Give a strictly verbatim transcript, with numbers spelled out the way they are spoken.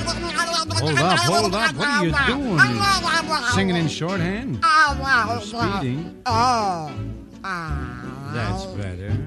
Hold up, hold up. What are you doing? You're singing in shorthand? You're speeding. Oh. That's better.